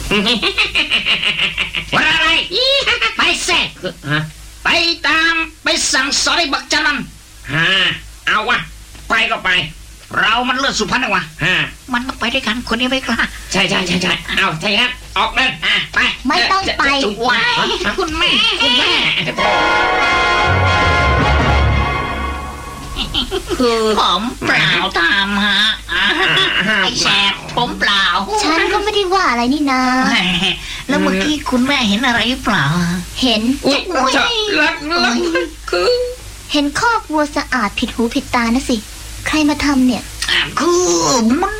ว่าอะไรไปเสกไปตามไปสั่งสอนไอ้บักจานันเอาวะไปก็ไปเรามันเลือดสุพรรณนะวะมันต้องไปด้วยกันคนนี้ไม่กล้าใช่เอาใช่ครับออกเลยไปไม่ต้องไปว้าคุณแม่คือผมเปล่าตามฮะไอ้แสบผมเปล่าฉันก็ไม่ได้ว่าอะไรนี่นาแล้วเมื่อกี้คุณแม่เห็นอะไรเปล่าเห็นลักคือเห็นคอกวัวสะอาดผิดหูผิดตานะสิใครมาทำเนี่ยมัน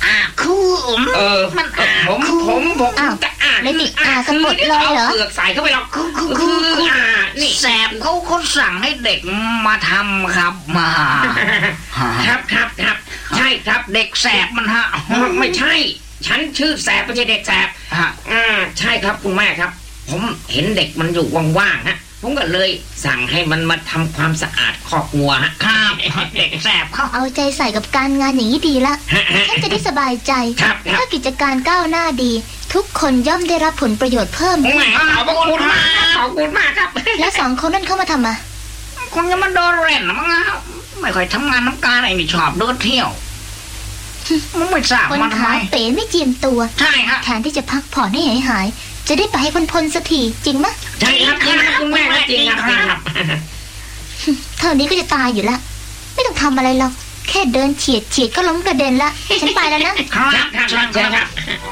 มันผมจะแล้วติดกันหมดเลยเหรอเปลือกใส่เข้าไปหรอกคือนี่แสบเขาสั่งให้เด็กมาทำครับมาครับใช่ครับเด็กแสบมันฮะไม่ใช่ฉันชื่อแสบไม่ใช่เด็กแสบใช่ครับคุณแม่ครับผมเห็นเด็กมันอยู่ว่างๆฮะผมก็เลยสั่งให้มันมาทำความสะอาดคอกงัวฮะครับเด็กแสบเขาเอาใจใส่กับการงานอย่างนี้ดีละฉันจะได้สบายใจถ้ากิจการก้าวหน้าดีทุกคนย่อมได้รับผลประโยชน์เพิ่มขอบคุณมากครับแล้วสองคนนั่นเข้ามาทำคนยังมาโดนเล่นมั้งไม่ค่อยทำงานน้ำการไอ้นี่ชอบเดินเที่ยวมันไม่ทราบมันทำไมเป๋ไม่เจียมตัวใช่ฮะแทนที่จะพักผ่อนให้หายจะได้ไปให้พ้นสักทีจริงไหมใช่ครับคุณแม่จริงครับเท่านี้ก็จะตายอยู่แล้วไม่ต้องทำอะไรหรอกแค่เดินเฉียดก็ล้มกระเด็นละฉันไปแล้วนะครับ